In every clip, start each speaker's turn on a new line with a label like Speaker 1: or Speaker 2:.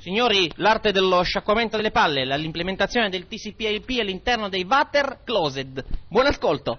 Speaker 1: Signori, l'arte dello sciacquamento delle palle, l'implementazione del TCP/IP all'interno dei water closet. Buon ascolto.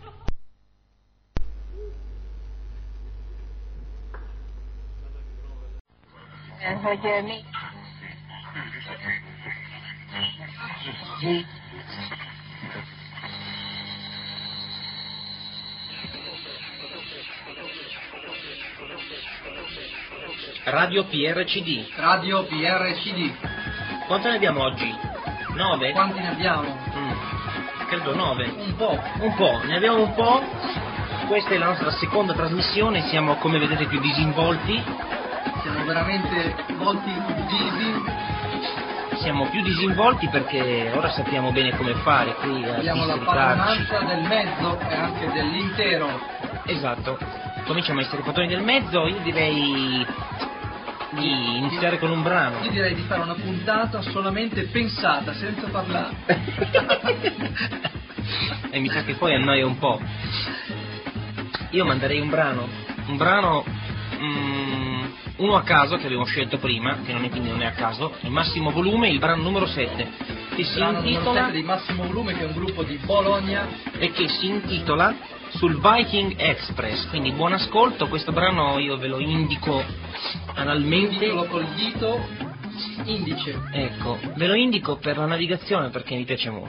Speaker 2: Radio PRCD.
Speaker 3: Radio PRCD.
Speaker 2: Quanto ne abbiamo oggi? 9?
Speaker 3: Quanti ne abbiamo?
Speaker 2: Credo 9.
Speaker 3: Un po'.
Speaker 2: Un po', ne abbiamo un po'. Questa è la nostra seconda trasmissione, siamo come vedete più disinvolti.
Speaker 3: Siamo veramente molti
Speaker 2: Siamo più disinvolti perché ora sappiamo bene come fare qui a
Speaker 3: abbiamo la
Speaker 2: districarci.
Speaker 3: padronanza del mezzo e anche dell'intero.
Speaker 2: Esatto. Cominciamo a essere i padroni del mezzo, io direi di iniziare con un brano.
Speaker 3: Io direi di fare una puntata solamente pensata, senza parlare.
Speaker 2: E mi sa che poi annoia un po'. Io manderei un brano, uno a caso che abbiamo scelto prima, che quindi non è a caso, il massimo volume, il brano numero 7, che si intitola
Speaker 3: di Massimo Volume, che è un gruppo di Bologna
Speaker 2: e che si intitola Sul Viking Express. Quindi buon ascolto, questo brano io ve lo indico analmente.
Speaker 3: Indicalo col dito indice.
Speaker 2: Ecco, ve lo indico per la navigazione perché mi piace molto.